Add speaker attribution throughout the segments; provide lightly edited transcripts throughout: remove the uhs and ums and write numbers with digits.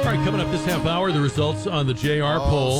Speaker 1: All right, coming up this half hour, the results on the JR poll.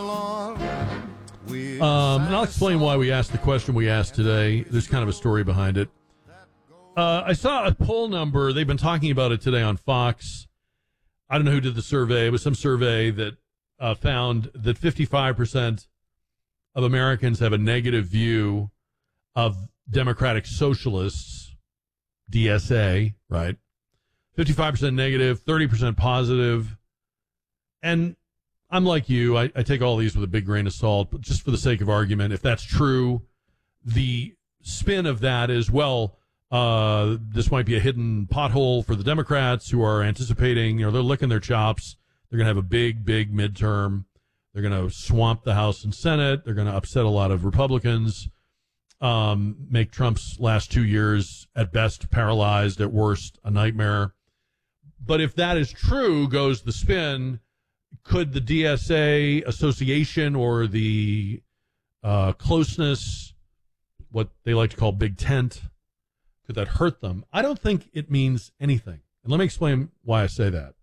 Speaker 1: And I'll explain why we asked the question we asked today. There's kind of a story behind it. I saw a poll number. They've been talking about it today on Fox. I don't know who did the survey. It was some survey that found that 55% of Americans have a negative view of Democratic Socialists, DSA, right? 55% negative, 30% positive. And I'm like you. I take all these with a big grain of salt, but just for the sake of argument, if that's true, the spin of that is, well, this might be a hidden pothole for the Democrats who are anticipating, they're licking their chops. They're going to have a big, big midterm. They're going to swamp the House and Senate. They're going to upset a lot of Republicans, make Trump's last 2 years at best paralyzed, at worst a nightmare. But if that is true, goes the spin, could the DSA association or the closeness, what they like to call big tent, could that hurt them? I don't think it means anything. And let me explain why I say that.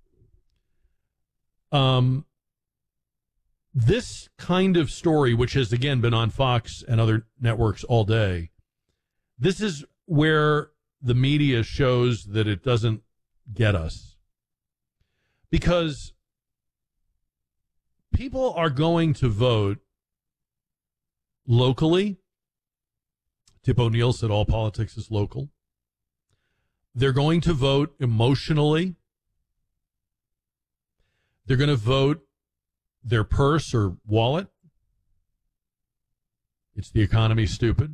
Speaker 1: This kind of story, which has, again, been on Fox and other networks all day, this is where the media shows that it doesn't get us. Because people are going to vote locally. Tip O'Neill said all politics is local. They're going to vote emotionally. They're going to vote their purse or wallet. It's the economy, stupid.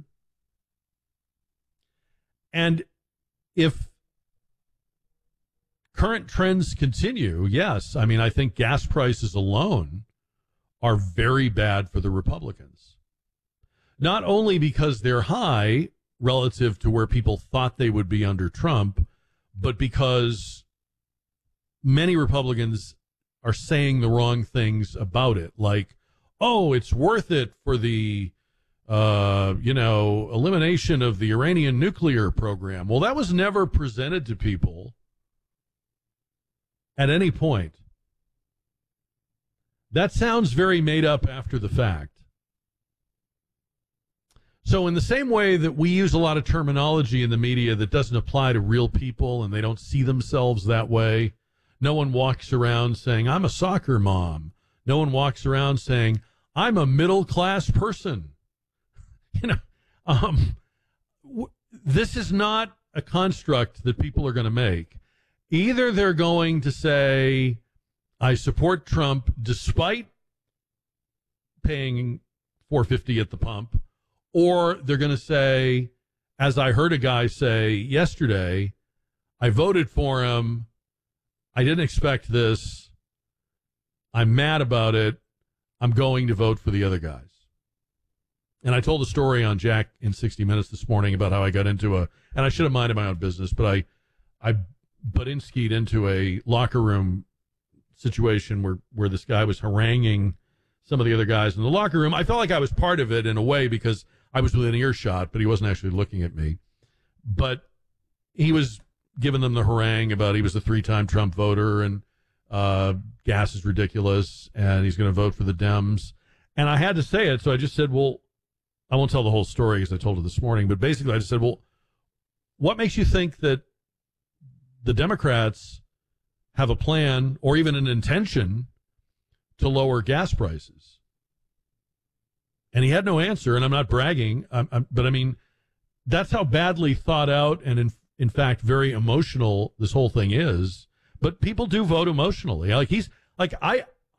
Speaker 1: And if current trends continue, yes, I mean, I think gas prices alone are very bad for the Republicans. Not only because they're high relative to where people thought they would be under Trump, but because many Republicans are saying the wrong things about it. Like, oh, it's worth it for the, elimination of the Iranian nuclear program. Well, that was never presented to people at any point. That sounds very made up after the fact. So in the same way that we use a lot of terminology in the media that doesn't apply to real people and they don't see themselves that way, no one walks around saying, I'm a soccer mom. No one walks around saying, I'm a middle-class person. This is not a construct that people are going to make. Either they're going to say, I support Trump despite paying $4.50 at the pump, or they're going to say, as I heard a guy say yesterday, I voted for him. I didn't expect this. I'm mad about it. I'm going to vote for the other guys. And I told a story on Jack in 60 Minutes this morning about how I got into and I should have minded my own business, but I Buttinski'd into a locker room situation where this guy was haranguing some of the other guys in the locker room. I felt like I was part of it in a way because I was within earshot, but he wasn't actually looking at me. But he was giving them the harangue about he was a 3-time Trump voter and gas is ridiculous and he's going to vote for the Dems. And I had to say it, so I just said, well, I won't tell the whole story because I told it this morning, but basically I just said, well, what makes you think that the Democrats have a plan or even an intention to lower gas prices? And he had no answer, and I'm not bragging, but I mean, that's how badly thought out and in fact very emotional this whole thing is. But people do vote emotionally.